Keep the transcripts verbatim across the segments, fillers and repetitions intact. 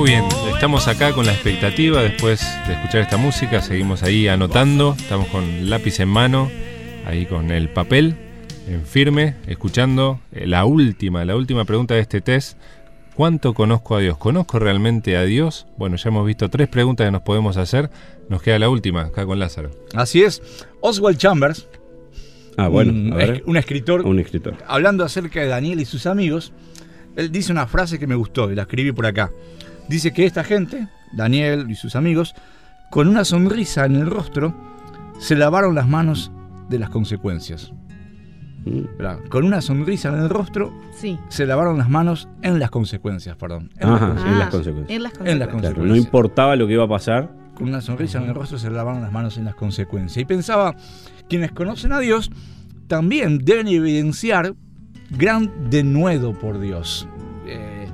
Muy bien, estamos acá con la expectativa después de escuchar esta música, seguimos ahí anotando, estamos con lápiz en mano, ahí con el papel en firme, escuchando la última, la última pregunta de este test. ¿Cuánto conozco a Dios? ¿Conozco realmente a Dios? Bueno, ya hemos visto tres preguntas que nos podemos hacer, nos queda la última, acá con Lázaro. Así es, Oswald Chambers, ah, bueno, un, a ver. un escritor, un escritor, hablando acerca de Daniel y sus amigos, él dice una frase que me gustó y la escribí por acá. Dice que esta gente, Daniel y sus amigos, con una sonrisa en el rostro, se lavaron las manos de las consecuencias. Mm. Con una sonrisa en el rostro, sí. se lavaron las manos en las consecuencias, perdón. En, Ajá, las, en, ah, las consecuencias. en las consecuencias. En las consecuencias. Claro, no importaba lo que iba a pasar. Con una sonrisa uh-huh. en el rostro se lavaron las manos en las consecuencias. Y pensaba, quienes conocen a Dios también deben evidenciar gran denuedo por Dios. Eh,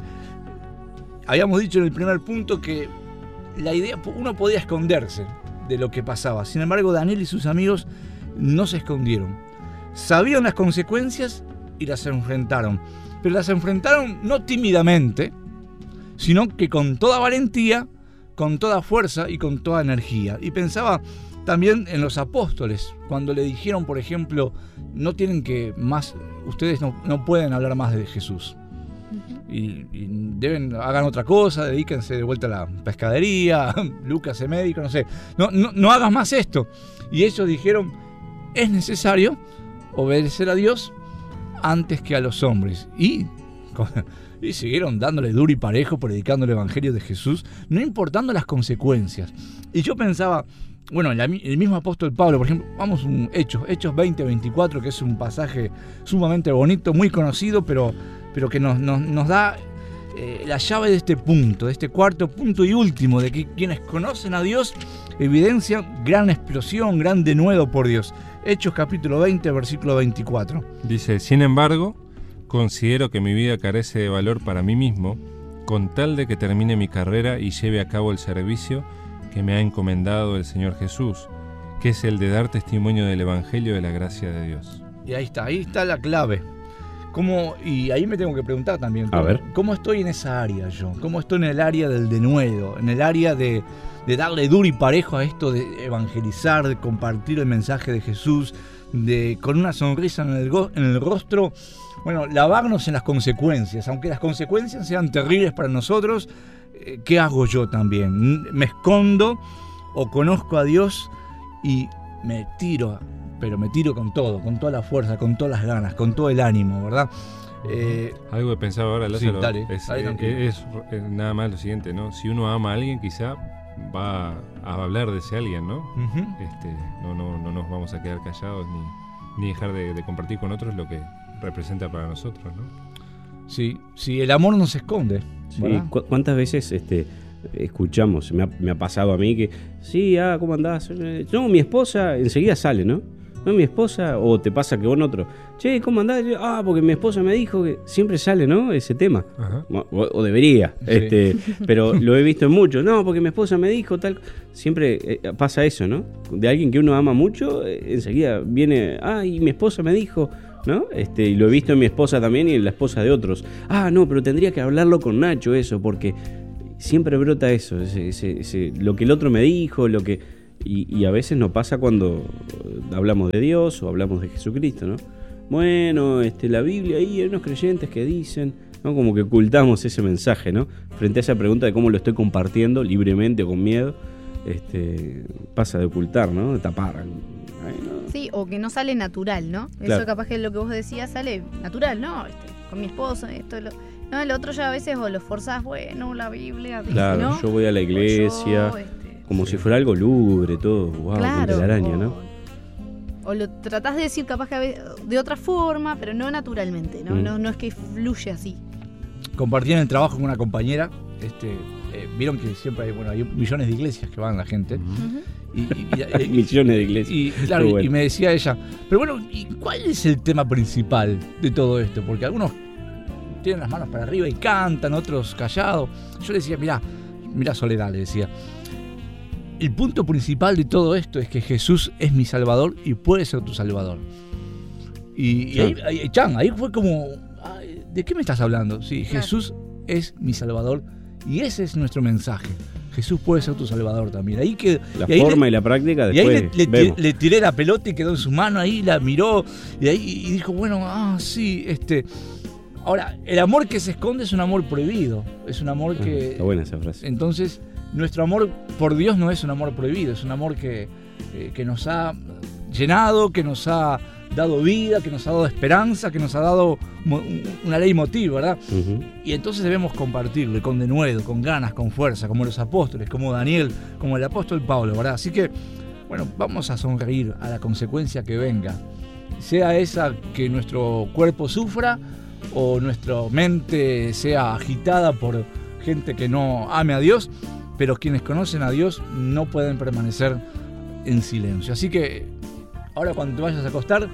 habíamos dicho en el primer punto que la idea, uno podía esconderse de lo que pasaba. Sin embargo, Daniel y sus amigos no se escondieron. Sabían las consecuencias y las enfrentaron. Pero las enfrentaron no tímidamente, sino que con toda valentía, con toda fuerza y con toda energía. Y pensaba también en los apóstoles, cuando le dijeron, por ejemplo, no tienen que más, ustedes no, no pueden hablar más de Jesús. Y, y deben, hagan otra cosa, dedíquense de vuelta a la pescadería, Lucas es médico, no sé. No, no, no hagas más esto. Y ellos dijeron, es necesario obedecer a Dios antes que a los hombres. Y, y siguieron dándole duro y parejo, predicando el evangelio de Jesús, no importando las consecuencias. Y yo pensaba, bueno, el mismo apóstol Pablo, por ejemplo, vamos a un Hechos, Hechos veinte veinticuatro, que es un pasaje sumamente bonito, muy conocido, pero, pero que nos, nos, nos da eh, la llave de este punto, de este cuarto punto y último, de que quienes conocen a Dios evidencian gran explosión, gran denuedo por Dios. Hechos capítulo veinte, versículo veinticuatro. Dice, sin embargo, considero que mi vida carece de valor para mí mismo, con tal de que termine mi carrera y lleve a cabo el servicio que me ha encomendado el Señor Jesús, que es el de dar testimonio del Evangelio de la gracia de Dios. Y ahí está, ahí está la clave. ¿Cómo, y ahí me tengo que preguntar también, a ver. ¿cómo estoy en esa área yo? ¿Cómo estoy en el área del denuedo? En el área de, de darle duro y parejo a esto de evangelizar, de compartir el mensaje de Jesús, de con una sonrisa en el, en el rostro, bueno, lavarnos en las consecuencias, aunque las consecuencias sean terribles para nosotros. ¿Qué hago yo también? ¿Me escondo o conozco a Dios y me tiro? Pero me tiro con todo, con toda la fuerza, con todas las ganas, con todo el ánimo, ¿verdad? Eh, Algo que pensaba ahora, Lázaro, sí, dale, es, dale, es, es, es nada más lo siguiente, ¿no? Si uno ama a alguien, quizá va a hablar de ese alguien, ¿no? Uh-huh. Este, no, no, no nos vamos a quedar callados ni, ni dejar de, de compartir con otros lo que representa para nosotros, ¿no? Sí, sí, el amor no se esconde. Sí, ¿cu- ¿cuántas veces este, escuchamos? Me ha, me ha pasado a mí que, sí, ah, ¿cómo andás? No, mi esposa enseguida sale, ¿no? No, mi esposa, o te pasa que vos en otro, che, ¿cómo andás? Ah, porque mi esposa me dijo que siempre sale, ¿no? Ese tema. O, o debería, sí. este, pero lo he visto en muchos. No, porque mi esposa me dijo tal. Siempre eh, pasa eso, ¿no? De alguien que uno ama mucho, eh, enseguida viene, ah, y mi esposa me dijo, ¿no? Este, y lo he visto en mi esposa también y en la esposa de otros. Ah, no, pero tendría que hablarlo con Nacho eso, porque siempre brota eso, ese, ese, ese, lo que el otro me dijo, lo que... Y, y a veces no pasa cuando hablamos de Dios o hablamos de Jesucristo, ¿no? Bueno, este, la Biblia ahí hay unos creyentes que dicen, ¿no? Como que ocultamos ese mensaje, ¿no? Frente a esa pregunta de cómo lo estoy compartiendo libremente o con miedo, este, pasa de ocultar, ¿no? De tapar. Ay, no. Sí, o que no sale natural, ¿no? Claro. Eso capaz que lo que vos decías sale natural, ¿no? Este, con mi esposo, esto, lo... No, el otro ya a veces o lo forzás, bueno, la Biblia, dice, claro, ¿no? Yo voy a la iglesia... Yo, este... Como sí. si fuera algo lúgubre, todo, wow, claro, con telaraña, ¿no? O lo tratás de decir capaz que de otra forma, pero no naturalmente, ¿no? Mm. No, no es que fluye así. Compartí en el trabajo con una compañera, este, eh, vieron que siempre hay, bueno, hay millones de iglesias que van la gente. Uh-huh. Y, y, y, millones de iglesias. Y, claro, bueno. y me decía ella, pero bueno, ¿y cuál es el tema principal de todo esto? Porque algunos tienen las manos para arriba y cantan, otros callados. Yo le decía, mirá, mirá Soledad, le decía, el punto principal de todo esto es que Jesús es mi Salvador y puede ser tu Salvador. Y, y ahí, ahí, Chan, ahí fue como, ¿de qué me estás hablando? Sí, claro. Jesús es mi Salvador Y ese es nuestro mensaje. Jesús puede ser tu salvador también. Ahí que, La y ahí forma le, y la práctica y después ahí le, le, vemos. le tiré la pelota y quedó en su mano, ahí la miró y ahí y dijo, bueno, ah, sí, este... Ahora, el amor que se esconde es un amor prohibido. Es un amor Ah, que... está buena esa frase. Entonces, nuestro amor por Dios no es un amor prohibido, es un amor que, eh, que nos ha llenado, que nos ha dado vida, que nos ha dado esperanza, que nos ha dado mo- una ley motiv, ¿verdad? Ujú. Y entonces debemos compartirlo con denuedo, con ganas, con fuerza, como los apóstoles, como Daniel, como el apóstol Pablo, ¿verdad? Así que, bueno, vamos a sonreír a la consecuencia que venga, sea esa que nuestro cuerpo sufra o nuestra mente sea agitada por gente que no ame a Dios, pero quienes conocen a Dios no pueden permanecer en silencio. Así que ahora cuando te vayas a acostar,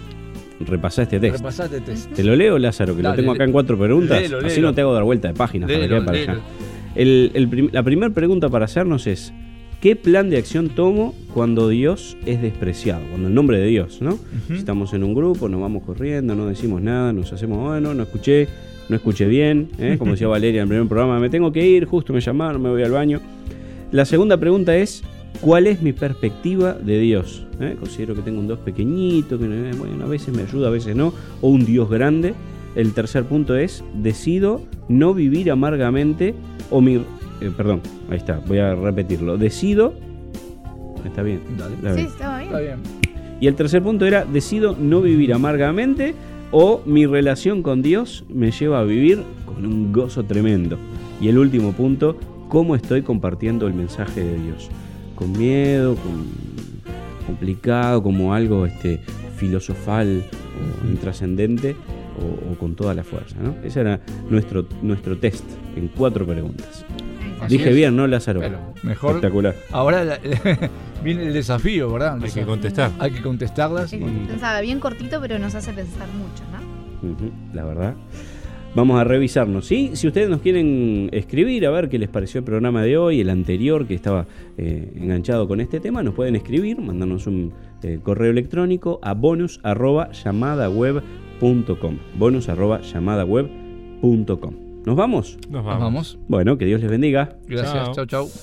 Repasá este texto. repasá este test. Te lo leo, Lázaro, que Dale, lo tengo acá le- en cuatro preguntas. léelo, Así léelo. no te hago dar vuelta de páginas para Léelo, acá y para léelo. allá. El, el prim- la primera pregunta para hacernos es: ¿qué plan de acción tomo cuando Dios es despreciado? Cuando el nombre de Dios, ¿no? Ujú. Si estamos en un grupo, nos vamos corriendo, no decimos nada, nos hacemos, bueno, no escuché, no escuché bien, ¿eh? Como decía Valeria en el primer programa, me tengo que ir, justo me llamaron, me voy al baño. La segunda pregunta es: ¿cuál es mi perspectiva de Dios? ¿Eh? Considero que tengo un Dios pequeñito, que eh, bueno, a veces me ayuda, a veces no, o un Dios grande. El tercer punto es: decido no vivir amargamente o mi... eh, perdón, ahí está, voy a repetirlo. Decido... Está bien. Dale. está Sí, bien. estaba bien. Está bien. Y el tercer punto era: decido no vivir amargamente o mi relación con Dios me lleva a vivir con un gozo tremendo. Y el último punto: ¿cómo estoy compartiendo el mensaje de Dios? ¿Con miedo, con complicado, como algo este, filosofal o intrascendente, o, o con toda la fuerza, ¿no? Ese era nuestro, nuestro test en cuatro preguntas. Así Dije es. bien, ¿no, Lázaro? Pero mejor. Espectacular. Ahora la- viene el desafío, ¿verdad? El Hay que desafío. contestar. Hay que contestarlas. Sí, y- pensaba bien cortito, pero nos hace pensar mucho, ¿no? Ujú, la verdad. Vamos a revisarnos, ¿sí? Si ustedes nos quieren escribir a ver qué les pareció el programa de hoy, el anterior que estaba eh, enganchado con este tema, nos pueden escribir, mandarnos un eh, correo electrónico a bonus arroba llamadaweb punto com. bonus arroba llamadaweb punto com. ¿Nos vamos? Nos Nos vamos. vamos. Bueno, que Dios les bendiga. Gracias. Chao. Chau, chau.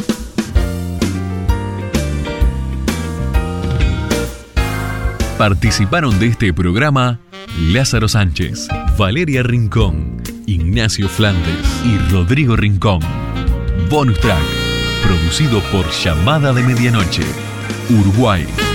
Participaron de este programa Lázaro Sánchez, Valeria Rincón, Ignacio Flandes y Rodrigo Rincón. Bonus Track, producido por Llamada de Medianoche, Uruguay.